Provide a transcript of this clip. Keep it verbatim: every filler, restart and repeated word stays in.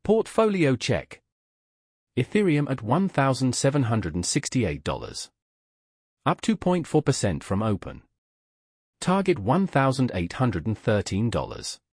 Portfolio check. Ethereum at one thousand seven hundred sixty-eight dollars. Up two point four percent from open. Target one thousand eight hundred thirteen dollars.